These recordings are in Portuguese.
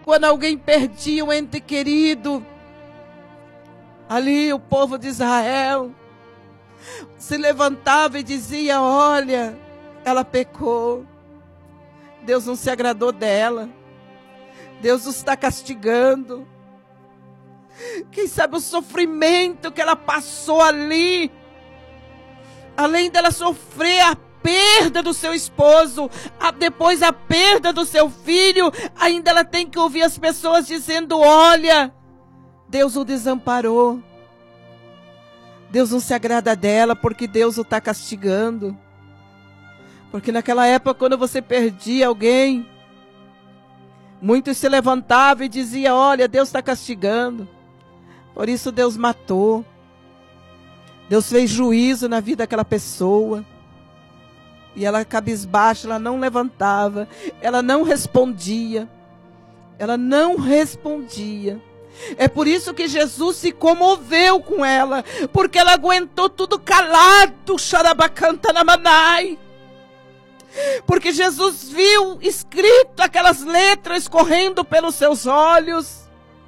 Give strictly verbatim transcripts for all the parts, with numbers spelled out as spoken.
Quando alguém perdia um ente querido, ali o povo de Israel se levantava e dizia: olha, ela pecou, Deus não se agradou dela, Deus nos está castigando. Quem sabe o sofrimento que ela passou ali, além dela sofrer a perda do seu esposo, a, depois a perda do seu filho, ainda ela tem que ouvir as pessoas dizendo: olha, Deus o desamparou, Deus não se agrada dela porque Deus o está castigando. Porque naquela época, quando você perdia alguém, muitos se levantavam e diziam: olha, Deus está castigando, por isso Deus matou, Deus fez juízo na vida daquela pessoa. E ela cabisbaixa, ela não levantava, ela não respondia, ela não respondia. É por isso que Jesus se comoveu com ela, porque ela aguentou tudo calado, xarabacanta na manai. Porque Jesus viu escrito aquelas letras correndo pelos seus olhos.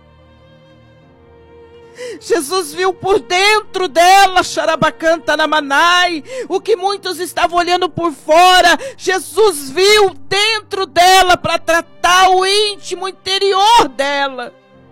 Jesus viu por dentro dela, xarabacanta na manai, o que muitos estavam olhando por fora. Jesus viu dentro dela para tratar o íntimo interior dela.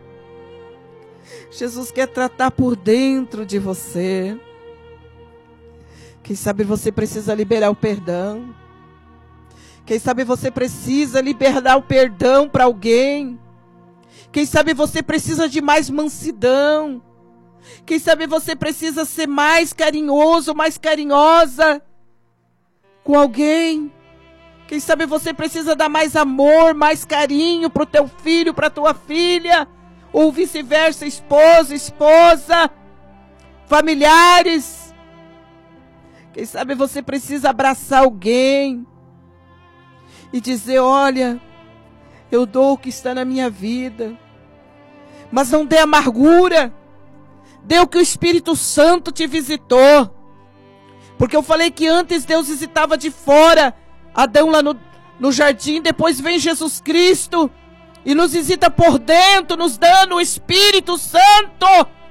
Jesus quer tratar por dentro de você. Quem sabe você precisa liberar o perdão. Quem sabe você precisa liberar o perdão para alguém. Quem sabe você precisa de mais mansidão. Quem sabe você precisa ser mais carinhoso, mais carinhosa com alguém. Quem sabe você precisa dar mais amor, mais carinho para o teu filho, para a tua filha. Ou vice-versa, esposo, esposa, familiares. Quem sabe você precisa abraçar alguém e dizer: olha, eu dou o que está na minha vida, mas não dê amargura, dê o que o Espírito Santo te visitou. Porque eu falei que antes Deus visitava de fora, Adão lá no, no jardim, depois vem Jesus Cristo e nos visita por dentro, nos dando o Espírito Santo,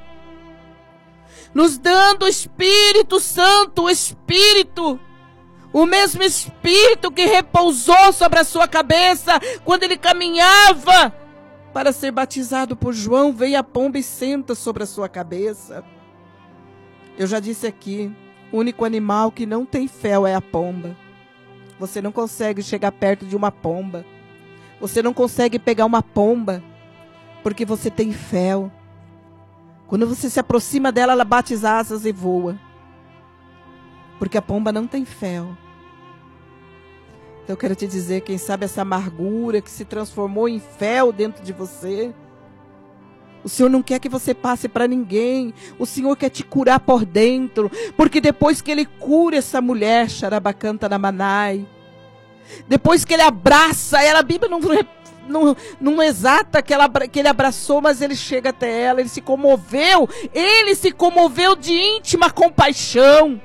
nos dando o Espírito Santo, o Espírito, o mesmo Espírito que repousou sobre a sua cabeça quando ele caminhava para ser batizado por João, veio a pomba e senta sobre a sua cabeça. Eu já disse aqui, o único animal que não tem fel é a pomba. Você não consegue chegar perto de uma pomba. Você não consegue pegar uma pomba, porque você tem fel. Quando você se aproxima dela, ela bate as asas e voa. Porque a pomba não tem fel. Então eu quero te dizer, quem sabe essa amargura que se transformou em fel dentro de você, o Senhor não quer que você passe para ninguém. O Senhor quer te curar por dentro. Porque depois que Ele cura essa mulher, xarabacanta na manai, depois que Ele abraça ela, a Bíblia não, não, não exata que, ela, que Ele abraçou, mas Ele chega até ela, Ele se comoveu. Ele se comoveu de íntima compaixão.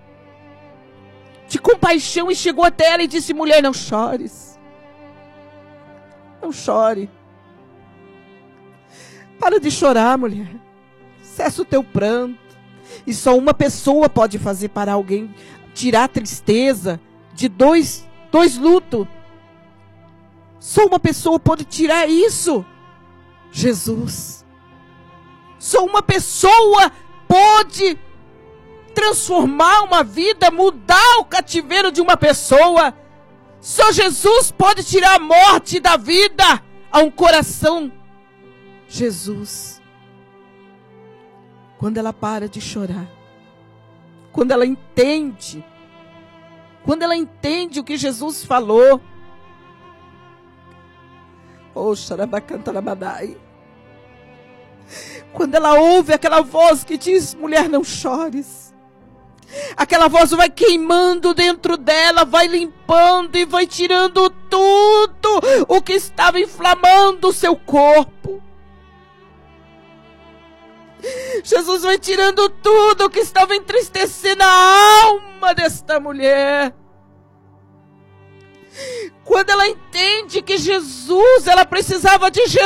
De compaixão, e chegou até ela e disse: mulher, não chores. Não chore. Para de chorar, mulher. Cessa o teu pranto. E só uma pessoa pode fazer para alguém tirar a tristeza de dois, dois lutos. Só uma pessoa pode tirar isso. Jesus. Só uma pessoa pode transformar uma vida, mudar o cativeiro de uma pessoa. Só Jesus pode tirar a morte da vida a um coração. Jesus. Quando ela para de chorar, quando ela entende, quando ela entende o que Jesus falou, oh, xarabacantaramadai, quando ela ouve aquela voz que diz: mulher, não chores, aquela voz vai queimando dentro dela, vai limpando e vai tirando tudo o que estava inflamando o seu corpo. Jesus vai tirando tudo o que estava entristecendo a alma desta mulher. Quando ela entende que Jesus, ela precisava de Jesus.